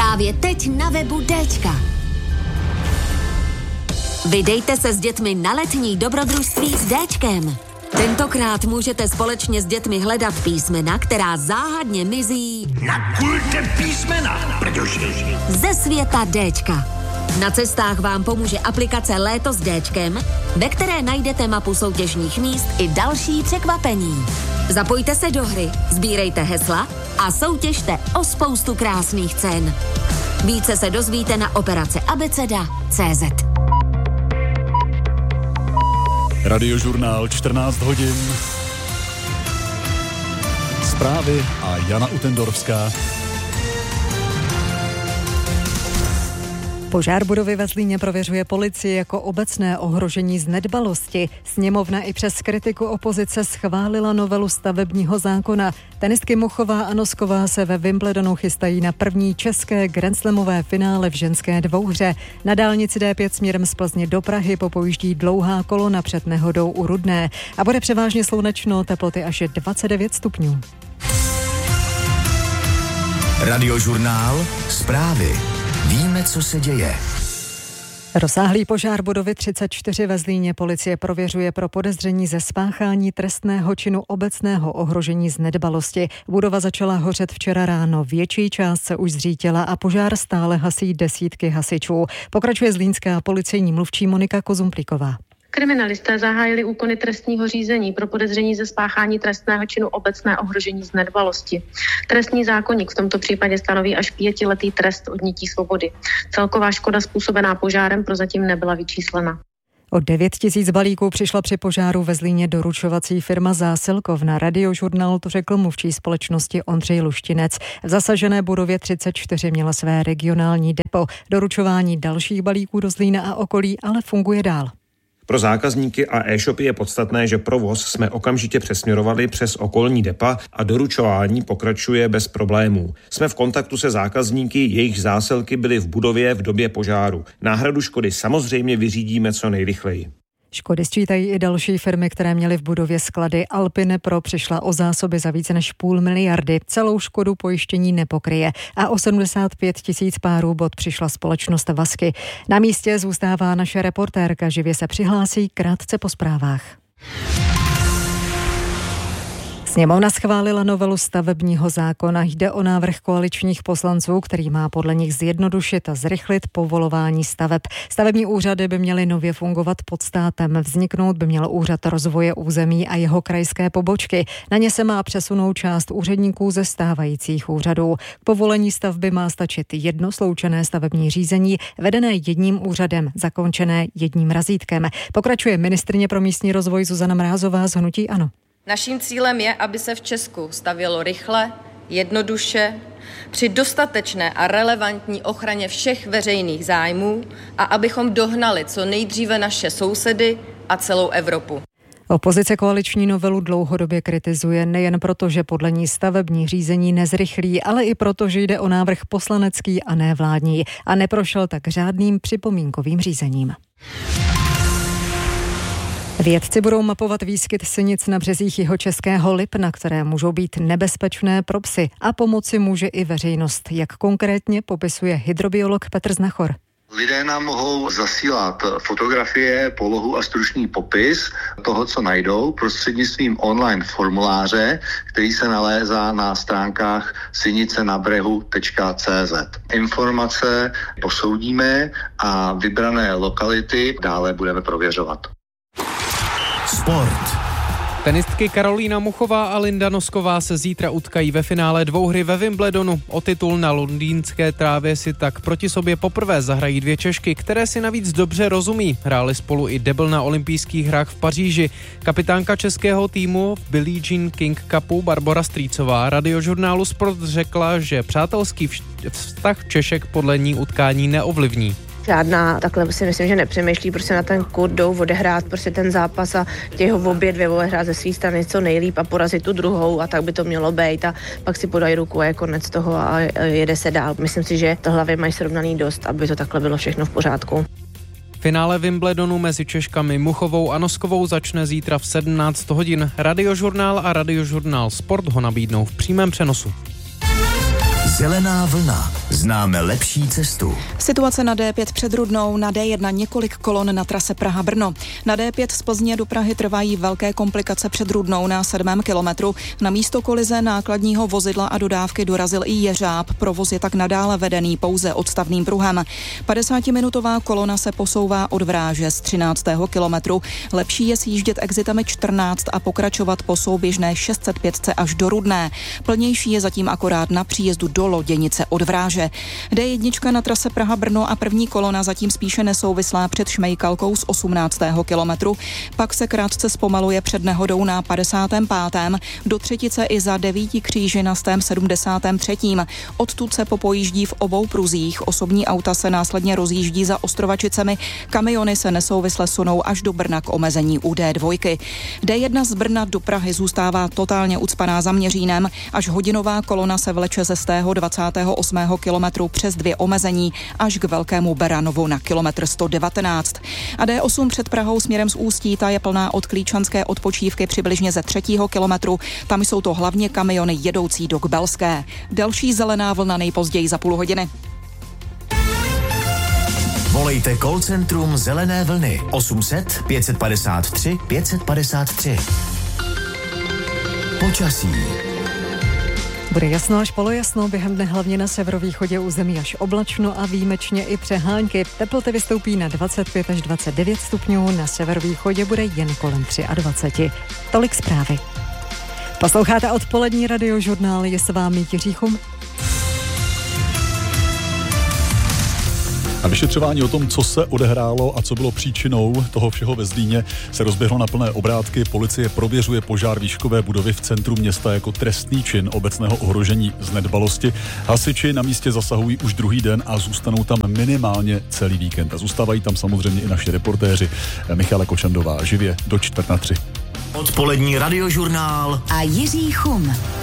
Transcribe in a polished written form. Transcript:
Právě teď na webu Déčka. Vydejte se s dětmi na letní dobrodružství s Déčkem. Tentokrát můžete společně s dětmi hledat písmena, která záhadně mizí na kulte písmena, protože ze světa Déčka. Na cestách vám pomůže aplikace Léto s Déčkem, ve které najdete mapu soutěžních míst i další překvapení. Zapojte se do hry, sbírejte hesla a soutěžte o spoustu krásných cen. Více se dozvíte na operace abeceda.cz. Radiožurnál 14 hodin. Zprávy a Jana Utendorská. Požár budovy ve Zlíně prověřuje policie jako obecné ohrožení z nedbalosti. Sněmovna i přes kritiku opozice schválila novelu stavebního zákona. Tenistky Muchová a Nosková se ve Wimbledonu chystají na první české grandslamové finále v ženské dvouhře. Na dálnici D5 směrem z Plzně do Prahy popojíždí dlouhá kolona před nehodou u Rudné. A bude převážně slunečno, teploty až 29 stupňů. Radiožurnál, zprávy. Víme, co se děje. Rozsáhlý požár budovy 34 ve Zlíně policie prověřuje pro podezření ze spáchání trestného činu obecného ohrožení z nedbalosti. Budova začala hořet včera ráno, větší část se už zřítila a požár stále hasí desítky hasičů. Pokračuje zlínská policejní mluvčí Monika Kozumplíková. Kriminalisté zahájili úkony trestního řízení pro podezření ze spáchání trestného činu obecné ohrožení z nedbalosti. Trestní zákoník v tomto případě stanoví až 5letý trest odnětí svobody. Celková škoda způsobená požárem prozatím nebyla vyčíslena. O 9 000 balíků přišla při požáru ve Zlíně doručovací firma Zásilkovna. Radiožurnál to řekl mluvčí společnosti Ondřej Luštinec. V zasažené budově 34 měla své regionální depo. Doručování dalších balíků do Zlína a okolí ale funguje dál. Pro zákazníky a e-shopy je podstatné, že provoz jsme okamžitě přesměrovali přes okolní depa a doručování pokračuje bez problémů. Jsme v kontaktu se zákazníky, jejich zásilky byly v budově v době požáru. Náhradu škody samozřejmě vyřídíme co nejrychleji. Škody sčítají i další firmy, které měly v budově sklady. Alpinepro přišla o zásoby za více než 500 miliardy. Celou škodu pojištění nepokryje. A o 75 000 párů bod přišla společnost Vasky. Na místě zůstává naše reportérka, živě se přihlásí krátce po zprávách. Sněmovna schválila novelu stavebního zákona. Jde o návrh koaličních poslanců, který má podle nich zjednodušit a zrychlit povolování staveb. Stavební úřady by měly nově fungovat pod státem. Vzniknout by měl úřad rozvoje území a jeho krajské pobočky. Na ně se má přesunout část úředníků ze stávajících úřadů. K povolení stavby má stačit jedno sloučené stavební řízení, vedené jedním úřadem, zakončené jedním razítkem. Pokračuje ministryně pro místní rozvoj Zuzana Mrázová z hnutí ANO. Naším cílem je, aby se v Česku stavělo rychle, jednoduše, při dostatečné a relevantní ochraně všech veřejných zájmů a abychom dohnali co nejdříve naše sousedy a celou Evropu. Opozice koaliční novelu dlouhodobě kritizuje nejen proto, že podle ní stavební řízení nezrychlí, ale i proto, že jde o návrh poslanecký a ne vládní a neprošel tak řádným připomínkovým řízením. Vědci budou mapovat výskyt sinic na březích jihočeského Lipna, které můžou být nebezpečné pro psy a pomoci může i veřejnost. Jak konkrétně popisuje hydrobiolog Petr Znachor. Lidé nám mohou zasílat fotografie, polohu a stručný popis toho, co najdou, prostřednictvím online formuláře, který se nalézá na stránkách sinicenabrehu.cz. Informace posoudíme a vybrané lokality dále budeme prověřovat. Sport. Tenistky Karolína Muchová a Linda Nosková se zítra utkají ve finále dvouhry ve Wimbledonu. O titul na londýnské trávě si tak proti sobě poprvé zahrají dvě Češky, které si navíc dobře rozumí. Hráli spolu i debl na olympijských hrách v Paříži. Kapitánka českého týmu v Billie Jean King Cupu Barbora Strýcová Radiožurnálu Sport řekla, že přátelský vztah Češek podle ní utkání neovlivní. Žádná, takhle si myslím, že nepřemýšlí, prostě na ten kurt jdou odehrát prostě ten zápas a chtějí ho obě dvě odehrát ze svý strany co nejlíp a porazit tu druhou a tak by to mělo být a pak si podají ruku a je konec toho a jede se dál. Myslím si, že to hlavy mají srovnaný dost, aby to takhle bylo všechno v pořádku. Finále Wimbledonu mezi Češkami Muchovou a Noskovou začne zítra v 17 hodin. Radiožurnál a Radiožurnál Sport ho nabídnou v přímém přenosu. Zelená vlna. Známe lepší cestu. Situace na D5 před Rudnou, na D1 několik kolon na trase Praha-Brno. Na D5 z Plzně do Prahy trvají velké komplikace před Rudnou na 7. kilometru. Na místo kolize nákladního vozidla a dodávky dorazil i jeřáb. Provoz je tak nadále vedený pouze odstavným pruhem. 50-minutová kolona se posouvá od Vráže z 13. kilometru. Lepší je sjíždět exitami 14 a pokračovat po souběžné 605 až do Rudné. Plnější je zatím akorát na příjezdu do Loděnice od Vráže. D1 na trase Praha-Brno a první kolona zatím spíše nesouvislá před Šmejkalkou z 18. kilometru. Pak se krátce zpomaluje před nehodou na 55. Do třetice i za 9 kříži na 73. Odtud se popojíždí v obou pruzích. Osobní auta se následně rozjíždí za Ostrovačicemi. Kamiony se nesouvisle sunou až do Brna k omezení u D2. D1 z Brna do Prahy zůstává totálně ucpaná za Měřínem. Až hodinová kolona se vleče ze 28. kilometru přes 2 omezení až k Velkému Beranovu na kilometr 119. A D8 před Prahou směrem z Ústí, ta je plná od Klíčanské odpočívky přibližně ze 3. kilometru. Tam jsou to hlavně kamiony jedoucí do Kbelské. Další zelená vlna nejpozději za půl hodiny. Volejte call centrum Zelené vlny 800 553 553. Počasí. Bude jasno až polojasno, během dne hlavně na severovýchodě území až oblačno a výjimečně i přehánky. Teploty vystoupí na 25 až 29 stupňů, na severovýchodě bude jen kolem 23. Tolik zprávy. Posloucháte odpolední radiožurnál, je s vámi Jiří Chum. A vyšetřování o tom, co se odehrálo a co bylo příčinou toho všeho ve Zlíně, se rozběhlo na plné obrátky. Policie prověřuje požár výškové budovy v centru města jako trestný čin obecného ohrožení z nedbalosti. Hasiči na místě zasahují už druhý den a zůstanou tam minimálně celý víkend. A zůstávají tam samozřejmě i naši reportéři. Michala Kočandová živě do 14:45. Odpolední radiožurnál a Jiří Chum.